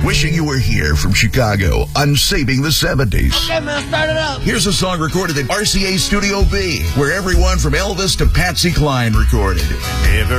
Wishing you were here from Chicago on Saving the 70s. Okay, man, start it up. Here's a song recorded at RCA Studio B, where everyone from Elvis to Patsy Cline recorded.